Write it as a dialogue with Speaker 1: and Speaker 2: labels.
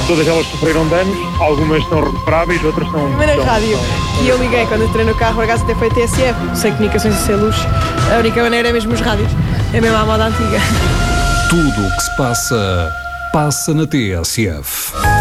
Speaker 1: todas elas sofreram danos, algumas são recuperáveis, outras são...
Speaker 2: Primeira rádio que eu liguei quando entrei no carro, por acaso até foi TSF, sem comunicações e sem luz. A única maneira é mesmo os rádios, é mesmo à moda antiga.
Speaker 3: Tudo o que se passa, passa na TSF.